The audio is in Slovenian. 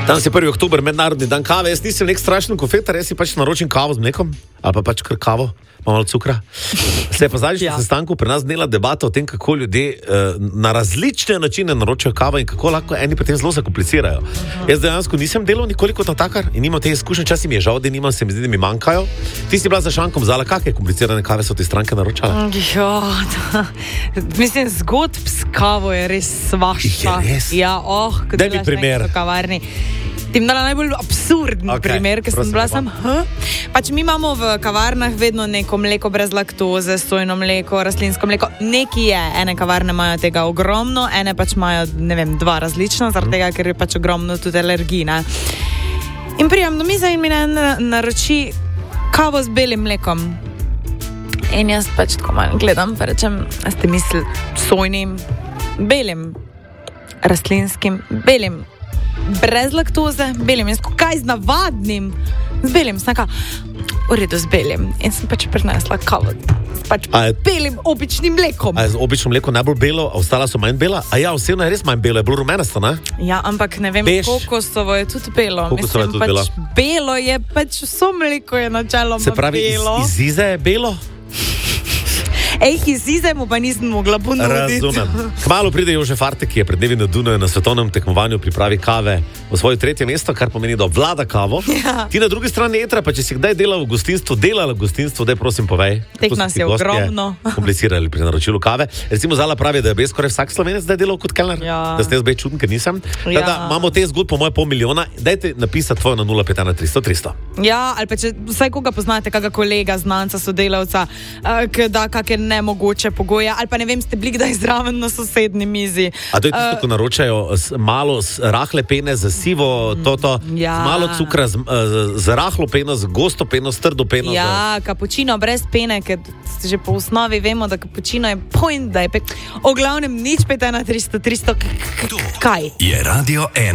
Danes je 1. oktober, mednarodni dan kave. Jaz nisem nek strašen kofetar, jaz si pač naročim kavo z mlekom, ali pa pač kar kavo, malo cukra. Se je pa zadnjič na sestanku pri nas dnela debata o tem, kako ljudje na različne načine naročajo kavo in kako lahko eni pri tem zelo zakomplicirajo. Jaz dejansko nisem delal nikoli kot natakar in nimam te izkušnje, časi mi je žal, da nimam, se mi zdi, da mi manjkajo. Ti si bila za šankom zala, kakšne komplicirane kave so ti stranke naročale? Mislim, zgodb s kavo je res svašta. Je res? Ja, Daj mi primer. Kavarni. Ti mi dala najbolj absurdni primer, ker sem bila sam, Pač mi imamo v kavarnah vedno neko mleko brez laktoze, sojno mleko, rastlinsko mleko. Neki je, ene kavarne imajo tega ogromno, ene pač imajo, ne vem, dva različna, zaradi tega, ker je pač ogromno tudi alergij, ne. In prijam do mize in mi naroči kavo z belim mlekom. In jaz pač tako malo gledam, pa rečem, a ste mislili sojnim, belim, rastlinskim, belim, brez laktoze, belim. Jaz kaj z navadnim, z belim, snaka, v redu z belim. In sem pač prinesla kavo, pač belim, običnim mlekom. A je z običnim mlekom najbolj belo, a ostala so manj bela? A ja, osebno je res manj belo, je bilo rumenasto, ne? Ja, ampak ne vem, kokosovo je tudi belo. Kokosovo je tudi pač belo je, pač vso mleko je načeloma belo. Se pravi, iz ize je belo? Iz ize mu pa nisem mogla ponuditi. Razumem. Kmalu pride Jože Fartek, ki je pred dnevi na Dunaju na svetovnem tekmovanju pripravi kave v svoje 3. mesto, kar pomeni, da obvlada kavo. Ja. Ti na drugi strani etra, pa če si kdaj delala v gostinstvu, daj prosim povej. Tek nas je ogromno. Komplicirali pri naročilu kave. Recimo Zala pravi, da je bez skoraj vsak Slovenec zdaj delal kot kelner. Ja. Da ste jaz bej čuden, ker nisem. Ja. Da imamo te zgodb po moje 500 000. Dajte napisati tvojo na 051 300 300. Ja, ali pa če vsaj koga poznate, kakega kolega, znanca, sodelavca, ki da kakšne nemogoče pogoje, ali pa ne vem, ste bili kdaj zraven na sosednji mizi. A to je tisto, ko naročajo malo rahle pene za sivo, ja. Z malo cukra, z rahlo peno, z gosto peno, s trdo peno. Ja, kapučino brez pene, ker že po osnovi vemo, da kapučino je point, da je o glavnem nič 5 na 300 300. Kaj? Je Radio 1.